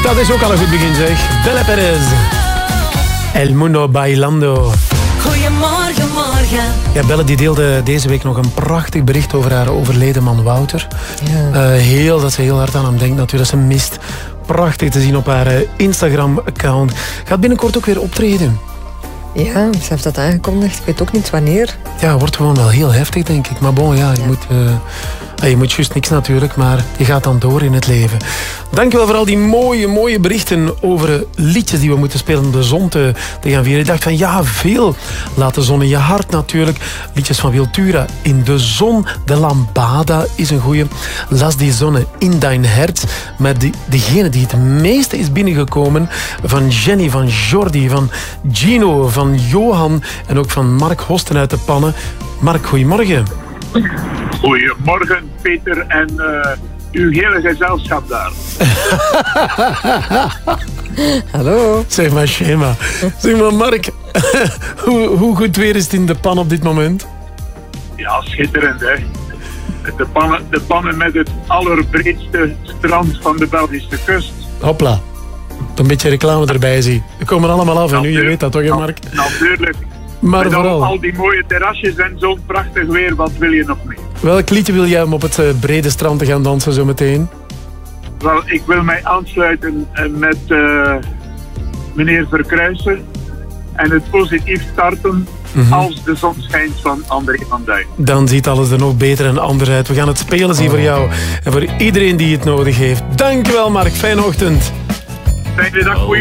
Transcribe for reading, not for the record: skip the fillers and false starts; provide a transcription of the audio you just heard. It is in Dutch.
Dat is ook al een goed begin, zeg. Bella Perez. El Mundo Bailando. Goedemorgen, morgen. Ja, Belle die deelde deze week nog een prachtig bericht over haar overleden man Wouter. Ja. Dat ze heel hard aan hem denkt, natuurlijk, dat ze mist. Prachtig te zien op haar Instagram-account. Gaat binnenkort ook weer optreden. Ja, ze heeft dat aangekondigd. Ik weet ook niet wanneer. Ja, wordt gewoon wel heel heftig, denk ik. Maar bon, ja, je moet juist niks natuurlijk, maar je gaat dan door in het leven. Dankjewel voor al die mooie berichten over liedjes die we moeten spelen om de zon te gaan vieren. Ik dacht van ja, veel. Laat de zon in je hart natuurlijk. Liedjes van Wiltura. In de zon, de lambada is een goeie. Las die zonne in dein hart. Met degene die het meeste is binnengekomen. Van Jenny, van Jordi, van Gino, van Johan en ook van Mark Hosten uit de Pannen. Mark, goedemorgen. Goedemorgen, Peter en uw hele gezelschap daar. Hallo. Zeg maar, Schema. Zeg maar, Mark, hoe goed weer is het in de Pan op dit moment? Ja, schitterend, hè. De pannen met het allerbreedste strand van de Belgische kust. Hopla. Een beetje reclame erbij, zie. We komen er allemaal af en nu, je weet dat toch, hè, Mark? Natuurlijk. Maar met vooral, al die mooie terrasjes en zo'n prachtig weer, wat wil je nog meer? welk liedje wil jij om op het brede strand te gaan dansen zo meteen? Wel, ik wil mij aansluiten met meneer Verkruijsen en het positief starten als de zon schijnt van André van Duin. Dan ziet alles er nog beter en anders uit. We gaan het spelen zien voor jou en voor iedereen die het nodig heeft. Dankjewel, Mark. Fijne ochtend. Fijne dag, goeie.